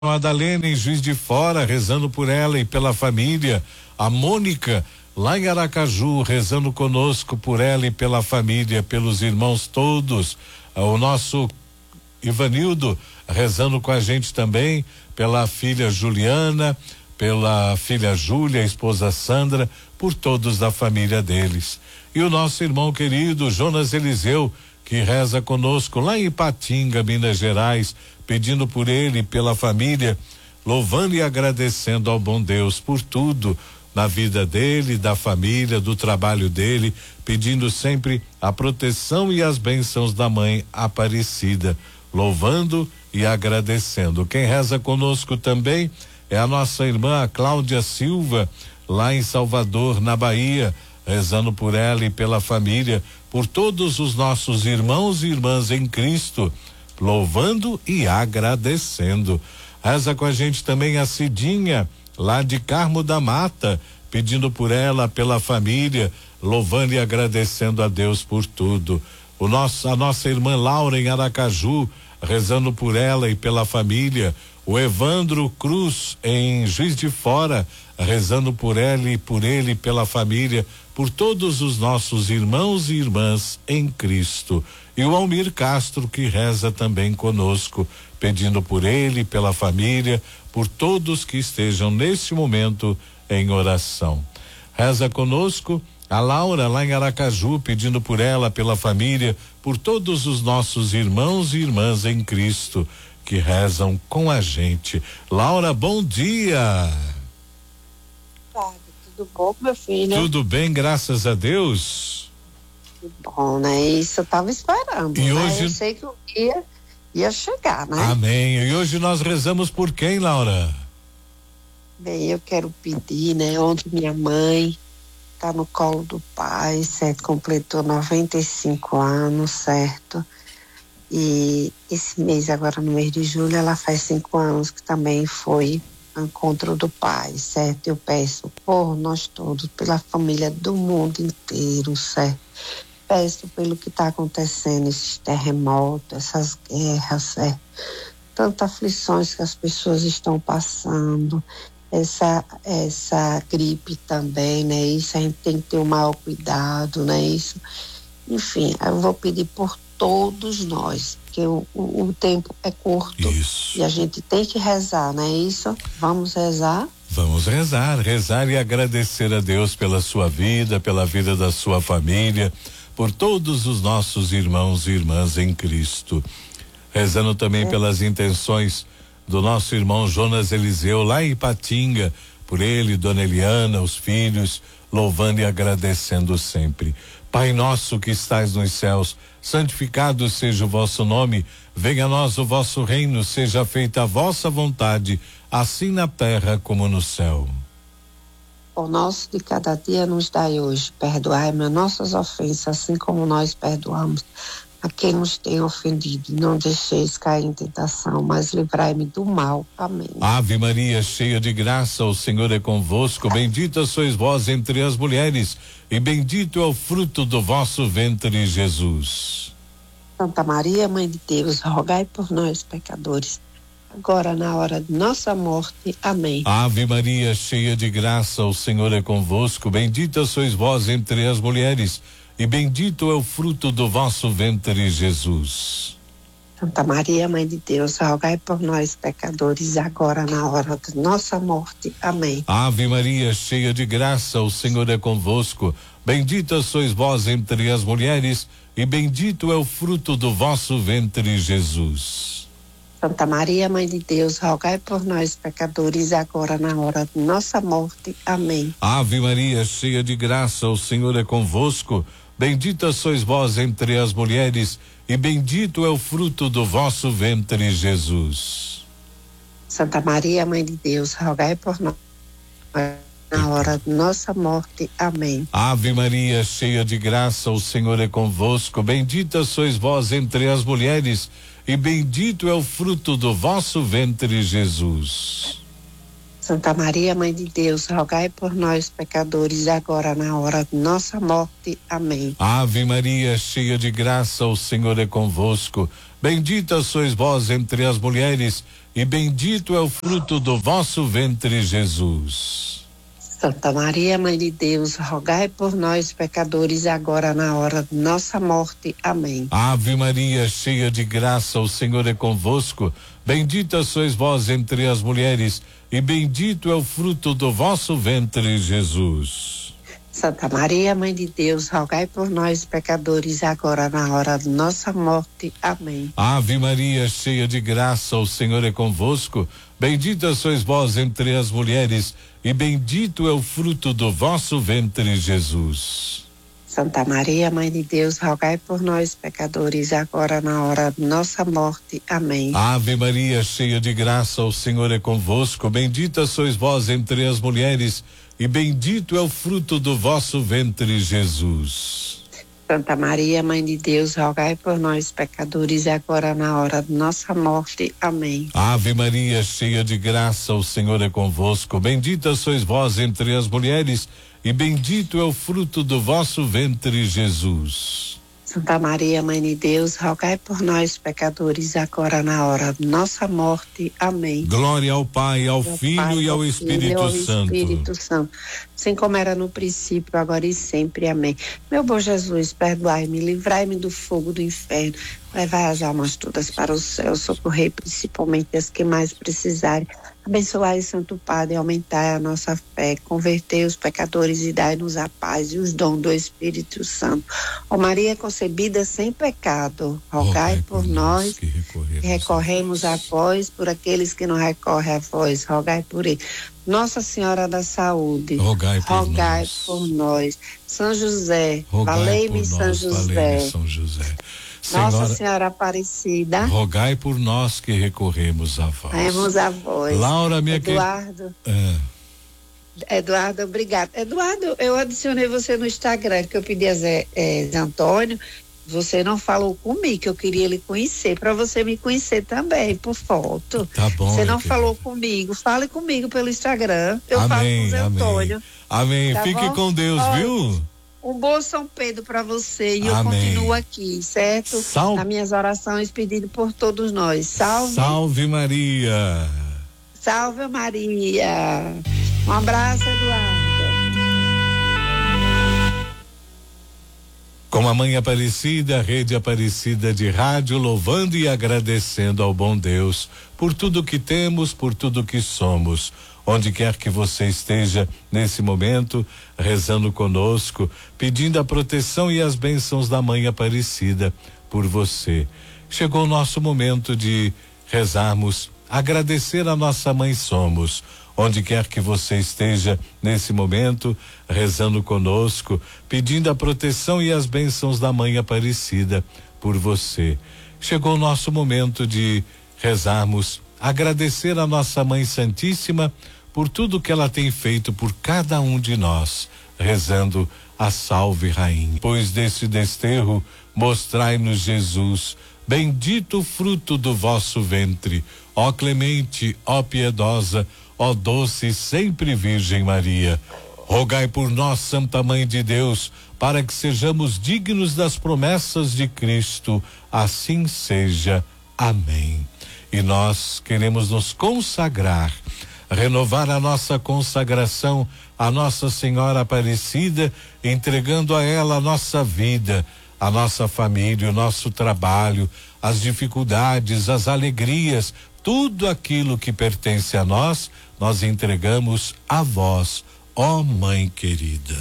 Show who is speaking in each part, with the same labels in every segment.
Speaker 1: Madalena em Juiz de Fora, rezando por ela e pela família. A Mônica lá em Aracaju, rezando conosco por ela e pela família, pelos irmãos todos. O nosso Ivanildo rezando com a gente também, pela filha Juliana, pela filha Júlia, a esposa Sandra, por todos da família deles. E o nosso irmão querido Jonas Eliseu, que reza conosco lá em Ipatinga, Minas Gerais, pedindo por ele e pela família, louvando e agradecendo ao bom Deus por tudo na vida dele, da família, do trabalho dele, pedindo sempre a proteção e as bênçãos da mãe Aparecida, louvando e agradecendo. Quem reza conosco também é a nossa irmã Cláudia Silva, lá em Salvador, na Bahia, rezando por ela e pela família, por todos os nossos irmãos e irmãs em Cristo, louvando e agradecendo. Reza com a gente também a Cidinha, lá de Carmo da Mata, pedindo por ela, pela família, louvando e agradecendo a Deus por tudo. A nossa irmã Laura em Aracaju, rezando por ela e pela família. O Evandro Cruz em Juiz de Fora, rezando por ela e por ele, pela família, por todos os nossos irmãos e irmãs em Cristo. E o Almir Castro, que reza também conosco, pedindo por ele, pela família, por todos que estejam neste momento em oração. Reza conosco a Laura lá em Aracaju, pedindo por ela, pela família, por todos os nossos irmãos e irmãs em Cristo que rezam com a gente. Laura, bom dia.
Speaker 2: Tudo bom, meu filho?
Speaker 1: Tudo bem, graças a Deus.
Speaker 2: Que bom, né? Isso eu tava esperando.
Speaker 1: E
Speaker 2: né?
Speaker 1: hoje...
Speaker 2: Eu sei que o dia ia chegar, né?
Speaker 1: Amém. E hoje nós rezamos por quem, Laura?
Speaker 2: Bem, eu quero pedir, né? Ontem minha mãe tá no colo do pai, certo? Completou 95 anos, certo? E esse mês, agora no mês de julho, ela faz 5 anos que também foi ao encontro do pai, certo? Eu peço por nós todos, pela família do mundo inteiro, certo? Peço pelo que está acontecendo, esses terremotos, essas guerras, certo? Tantas aflições que as pessoas estão passando, essa gripe também, né? Isso a gente tem que ter o maior cuidado, né? Isso, enfim, eu vou pedir por todos nós, porque o tempo é curto.
Speaker 1: Isso.
Speaker 2: E a gente tem que rezar, não é isso? Vamos rezar?
Speaker 1: Vamos rezar e agradecer a Deus pela sua vida, pela vida da sua família, por todos os nossos irmãos e irmãs em Cristo. Rezando também pelas intenções do nosso irmão Jonas Eliseu, lá em Ipatinga, por ele, Dona Eliana, os filhos, louvando e agradecendo sempre. Pai nosso que estais nos céus, santificado seja o vosso nome, venha a nós o vosso reino, seja feita a vossa vontade, assim na terra como no céu.
Speaker 2: O nosso de cada dia nos dai hoje, perdoai-me as nossas ofensas, assim como nós perdoamos a quem nos tem ofendido. Não deixeis cair em tentação, mas livrai-me do mal. Amém.
Speaker 1: Ave Maria, cheia de graça, o Senhor é convosco, bendita sois vós entre as mulheres, e bendito é o fruto do vosso ventre, Jesus.
Speaker 2: Santa Maria, Mãe de Deus, rogai por nós, pecadores, agora na hora de nossa morte. Amém.
Speaker 1: Ave Maria, cheia de graça, o Senhor é convosco, bendita sois vós entre as mulheres, e bendito é o fruto do vosso ventre, Jesus.
Speaker 2: Santa Maria, Mãe de Deus, rogai por nós, pecadores, agora na hora de nossa morte. Amém.
Speaker 1: Ave Maria, cheia de graça, o Senhor é convosco, bendita sois vós entre as mulheres, e bendito é o fruto do vosso ventre, Jesus.
Speaker 2: Santa Maria, Mãe de Deus, rogai por nós, pecadores, agora na hora de nossa morte. Amém.
Speaker 1: Ave Maria, cheia de graça, o Senhor é convosco, bendita sois vós entre as mulheres, e bendito é o fruto do vosso ventre, Jesus.
Speaker 2: Santa Maria, Mãe de Deus, rogai por nós na hora de nossa morte. Amém.
Speaker 1: Ave Maria, cheia de graça, o Senhor é convosco, bendita sois vós entre as mulheres, e bendito é o fruto do vosso ventre, Jesus.
Speaker 2: Santa Maria, Mãe de Deus, rogai por nós, pecadores, agora na hora de nossa morte. Amém.
Speaker 1: Ave Maria, cheia de graça, o Senhor é convosco, bendita sois vós entre as mulheres, e bendito é o fruto do vosso ventre, Jesus.
Speaker 2: Santa Maria, Mãe de Deus, rogai por nós, pecadores, agora na hora de nossa morte. Amém.
Speaker 1: Ave Maria, cheia de graça, o Senhor é convosco. Bendita sois vós entre as mulheres, e bendito é o fruto do vosso ventre, Jesus.
Speaker 2: Santa Maria, Mãe de Deus, rogai por nós, pecadores, agora na hora de nossa morte. Amém.
Speaker 1: Ave Maria, cheia de graça, o Senhor é convosco. Bendita sois vós entre as mulheres, e bendito é o fruto do vosso ventre, Jesus.
Speaker 2: Santa Maria, Mãe de Deus, rogai por nós, pecadores, agora na hora de nossa morte. Amém.
Speaker 1: Ave Maria, cheia de graça, o Senhor é convosco. Bendita sois vós entre as mulheres, e bendito é o fruto do vosso ventre, Jesus.
Speaker 2: Santa Maria, Mãe de Deus, rogai por nós, pecadores, agora na hora de nossa morte. Amém.
Speaker 1: Ave Maria, cheia de graça, o Senhor é convosco. Bendita sois vós entre as mulheres, e bendito é o fruto do vosso ventre, Jesus.
Speaker 2: Santa Maria, Mãe de Deus, rogai por nós, pecadores, agora na hora de nossa morte. Amém.
Speaker 1: Glória ao Pai, ao Filho e ao Espírito Santo.
Speaker 2: Espírito Santo, assim como era no princípio, agora e sempre. Amém. Meu bom Jesus, perdoai-me, livrai-me do fogo do inferno, levai as almas todas para o céu, socorrei principalmente as que mais precisarem. Abençoai, Santo Padre, aumentai a nossa fé, convertei os pecadores e dai-nos a paz e os dons do Espírito Santo. Ó Maria concebida sem pecado, rogai por nós que recorremos a vós, por aqueles que não recorrem a vós, rogai por eles. Nossa Senhora da Saúde, rogai por nós. São José, valei-me São José.
Speaker 1: Senhora,
Speaker 2: Nossa Senhora Aparecida,
Speaker 1: rogai por nós que recorremos a vós.
Speaker 2: Recorremos a vós.
Speaker 1: Laura, minha
Speaker 2: Eduardo. Eduardo, obrigado. Eduardo, eu adicionei você no Instagram, que eu pedi a Zé Antônio. Você não falou comigo, que eu queria ele conhecer, para você me conhecer também, por foto.
Speaker 1: Tá bom.
Speaker 2: Você não falou comigo, fale comigo pelo Instagram. Eu falo com o Zé Antônio.
Speaker 1: Amém. Tá Fique bom? Com Deus, viu?
Speaker 2: Um bom São Pedro para você e
Speaker 1: Amém.
Speaker 2: Eu continuo aqui, certo? Nas minhas orações pedindo por todos nós. Salve.
Speaker 1: Salve Maria.
Speaker 2: Salve Maria. Um abraço, Eduardo.
Speaker 1: Com a Mãe Aparecida, a Rede Aparecida de Rádio, louvando e agradecendo ao bom Deus por tudo que temos, por tudo que somos. Onde quer que você esteja nesse momento, rezando conosco, pedindo a proteção e as bênçãos da Mãe Aparecida por você. Chegou o nosso momento de rezarmos, agradecer a nossa Mãe Somos. Onde quer que você esteja nesse momento, rezando conosco, pedindo a proteção e as bênçãos da Mãe Aparecida por você. Chegou o nosso momento de rezarmos, agradecer a nossa Mãe Santíssima por tudo que ela tem feito por cada um de nós, rezando a Salve Rainha. Pois desse desterro, mostrai-nos Jesus, bendito o fruto do vosso ventre, ó clemente, ó piedosa, ó doce e sempre Virgem Maria. Rogai por nós, Santa Mãe de Deus, para que sejamos dignos das promessas de Cristo, assim seja. Amém. E nós queremos nos consagrar, renovar a nossa consagração à Nossa Senhora Aparecida, entregando a ela a nossa vida, a nossa família, o nosso trabalho, as dificuldades, as alegrias, tudo aquilo que pertence a nós, nós entregamos a vós, ó Mãe querida.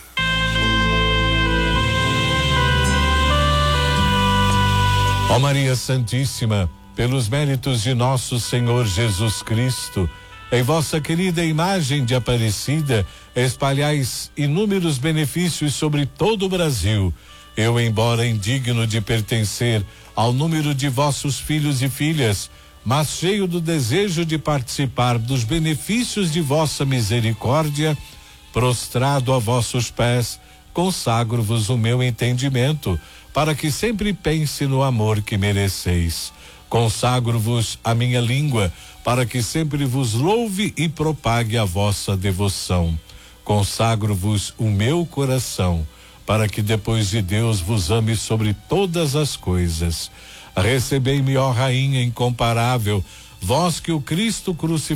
Speaker 1: Ó Maria Santíssima, pelos méritos de nosso Senhor Jesus Cristo, em vossa querida imagem de Aparecida, espalhais inúmeros benefícios sobre todo o Brasil. Eu, embora indigno de pertencer ao número de vossos filhos e filhas, mas cheio do desejo de participar dos benefícios de vossa misericórdia, prostrado a vossos pés, consagro-vos o meu entendimento, para que sempre pense no amor que mereceis. Consagro-vos a minha língua, para que sempre vos louve e propague a vossa devoção. Consagro-vos o meu coração, para que depois de Deus vos ame sobre todas as coisas. Recebei-me, ó Rainha incomparável, Vós que o Cristo crucificado